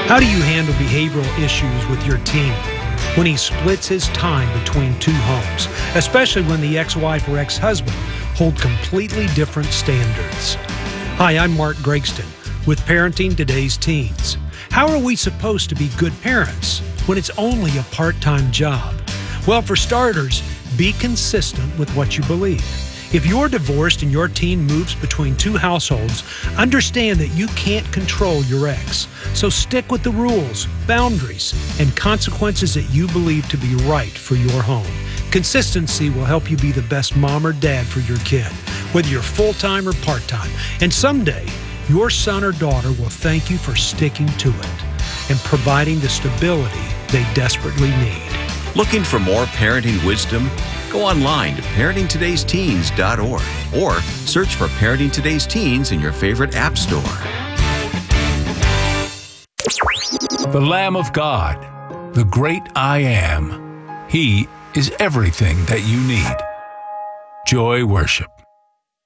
How do you handle behavioral issues with your teen when he splits his time between two homes, especially when the ex-wife or ex-husband hold completely different standards? Hi, I'm Mark Gregston with Parenting Today's Teens. How are we supposed to be good parents when it's only a part-time job? Well, for starters, be consistent with what you believe. If you're divorced and your teen moves between two households, understand that you can't control your ex. So stick with the rules, boundaries, and consequences that you believe to be right for your home. Consistency will help you be the best mom or dad for your kid, whether you're full-time or part-time. And someday, your son or daughter will thank you for sticking to it and providing the stability they desperately need. Looking for more parenting wisdom? Go online to parentingtodaysteens.org or search for Parenting Today's Teens in your favorite app store. The Lamb of God, the great I Am. He is everything that you need. Joy Worship.